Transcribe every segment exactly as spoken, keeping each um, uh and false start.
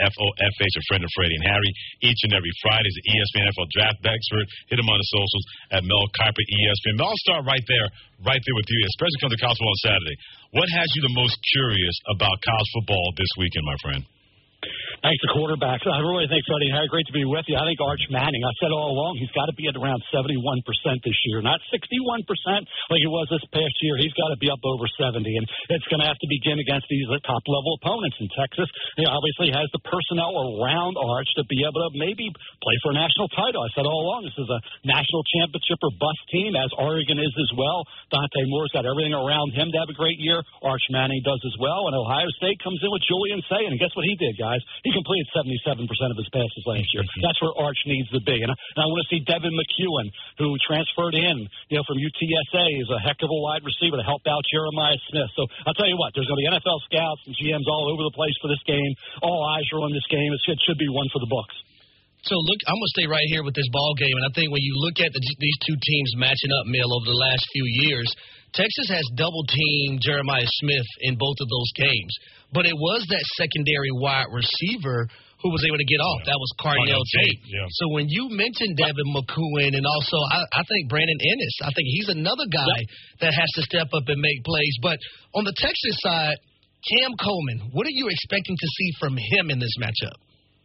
F O F H, a friend of Freddie and Harry. Each and every Friday is the E S P N N F L Draft Expert. Hit him on the socials at Mel Kiper E S P N. Mel, I'll start right there, right there with you, especially come to college football on Saturday. What has you the most curious about college football this weekend, my friend? Thanks to quarterbacks. I really think, Freddie and Harry, great to be with you. I think Arch Manning, I said all along, he's got to be at around seventy-one percent this year, not sixty-one percent like he was this past year. He's got to be up over seventy, and it's going to have to begin against these top-level opponents in Texas. He obviously has the personnel around Arch to be able to maybe play for a national title. I said all along, this is a national championship or bust team, as Oregon is as well. Dante Moore's got everything around him to have a great year. Arch Manning does as well, and Ohio State comes in with Julian Sayin, and guess what he did, guys? He completed seventy-seven percent of his passes last year. That's where Arch needs to be. And I, and I want to see Devin McEwen, who transferred in, you know, from U T S A, is a heck of a wide receiver to help out Jeremiah Smith. So I'll tell you what, there's going to be N F L scouts and G Ms all over the place for this game. All eyes are on this game. It should, should be one for the books. So, look, I'm going to stay right here with this ball game, and I think when you look at the, these two teams matching up, Mill, over the last few years, Texas has double-teamed Jeremiah Smith in both of those games. But it was that secondary wide receiver who was able to get off. That was Cardinal Tate. Yeah. So when you mentioned Devin McEwen and also I, I think Brandon Ennis, I think he's another guy yep. that has to step up and make plays. But on the Texas side, Cam Coleman, what are you expecting to see from him in this matchup?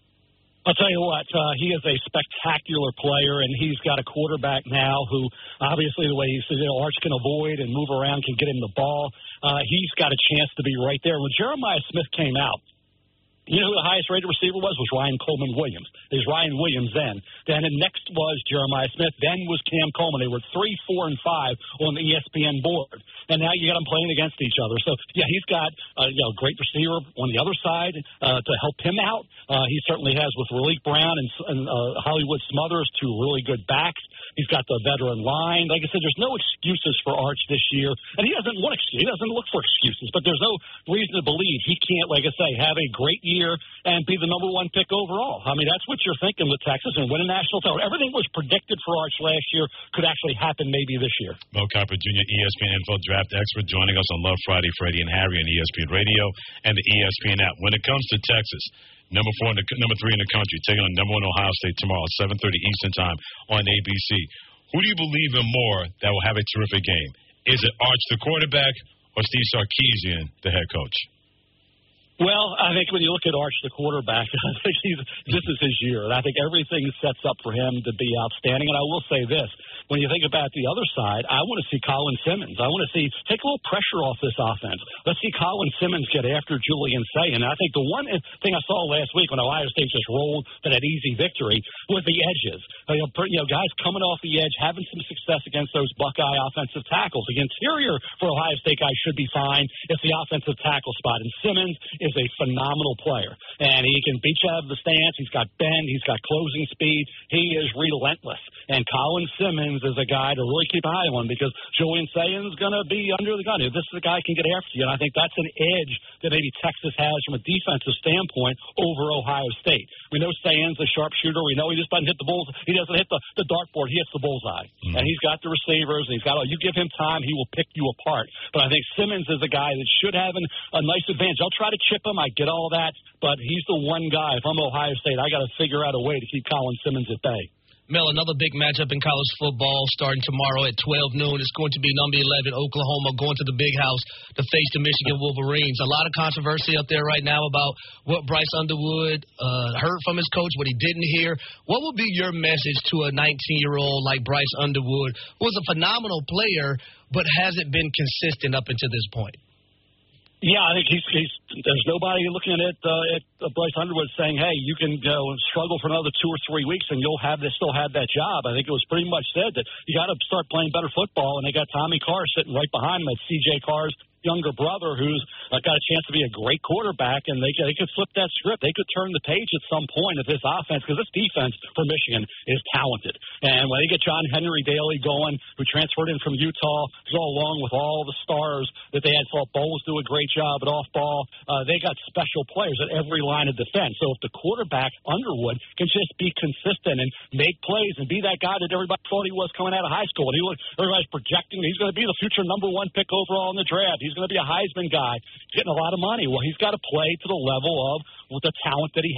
I'll tell you what, uh, he is a spectacular player, and he's got a quarterback now who, obviously, the way he's, you know, Arch can avoid and move around, can get him the ball. Uh, he's got a chance to be right there. When Jeremiah Smith came out, you know who the highest-rated receiver was? Was Ryan Coleman Williams. It was Ryan Williams then. Then the next was Jeremiah Smith. Then was Cam Coleman. They were three, four, and five on the E S P N board. And now you got them playing against each other. So, yeah, he's got a you know, great receiver on the other side uh, to help him out. Uh, he certainly has with Raleek Brown and, and uh, Hollywood Smothers, two really good backs. He's got the veteran line. Like I said, there's no excuses for Arch this year. And he doesn't want excuses. He doesn't look for excuses. But there's no reason to believe he can't, like I say, have a great year and be the number one pick overall. I mean, that's what you're thinking with Texas and win a national title. Everything was predicted for Arch last year could actually happen maybe this year. Mel Kiper Junior, E S P N N F L Draft Expert, joining us on Love Friday, Freddie and Harry on E S P N Radio and the E S P N app. When it comes to Texas, number four, in the, number three in the country, taking on number one Ohio State tomorrow, seven thirty Eastern Time on A B C. Who do you believe in more that will have a terrific game? Is it Arch, the quarterback, or Steve Sarkisian, the head coach? Well, I think when you look at Arch, the quarterback, I think he's, this is his year. And I think everything sets up for him to be outstanding. And I will say this. When you think about the other side, I want to see Colin Simmons. I want to see take a little pressure off this offense. Let's see Colin Simmons get after Julian Sayin. And I think the one thing I saw last week when Ohio State just rolled to that easy victory was the edges. You know, you know, guys coming off the edge, having some success against those Buckeye offensive tackles. The interior for Ohio State guys should be fine. It's the offensive tackle spot. And Simmons is a phenomenal player. And he can beat you out of the stance. He's got bend. He's got closing speed. He is relentless. And Colin Simmons is a guy to really keep an eye on because Julian Sayin's going to be under the gun. This is a guy who can get after you, and I think that's an edge that maybe Texas has from a defensive standpoint over Ohio State. We know Sayin's a sharpshooter. We know he just doesn't hit the bulls. He doesn't hit the, the dartboard. He hits the bullseye. Mm-hmm. And he's got the receivers, and he's got – you give him time, he will pick you apart. But I think Simmons is a guy that should have an, a nice advantage. I'll try to chip him. I get all that. But he's the one guy. If I'm Ohio State, I got to figure out a way to keep Colin Simmons at bay. Mel, another big matchup in college football starting tomorrow at twelve noon. It's going to be number eleven, Oklahoma, going to the Big House to face the Michigan Wolverines. A lot of controversy up there right now about what Bryce Underwood uh, heard from his coach, what he didn't hear. What would be your message to a nineteen-year-old like Bryce Underwood, who is a phenomenal player but hasn't been consistent up until this point? Yeah, I think he's, he's there's nobody looking at uh, at uh, Bryce Underwood saying, "Hey, you can go and struggle for another two or three weeks, and you'll have this still have that job." I think it was pretty much said that you got to start playing better football, and they got Tommy Carr sitting right behind him. That's C J Carr's younger brother, who's uh, got a chance to be a great quarterback, and they they could flip that script. They could turn the page at some point of this offense because this defense for Michigan is talented. And when they get John Henry Daly going, who transferred in from Utah, to go along with all the stars that they had, thought Bowles do a great job at off ball. Uh, they got special players at every line of defense. So if the quarterback Underwood can just be consistent and make plays and be that guy that everybody thought he was coming out of high school, and he looked, everybody's projecting he's going to be the future number one pick overall in the draft. He's going to be a Heisman guy, getting a lot of money. Well, he's got to play to the level of with the talent that he has.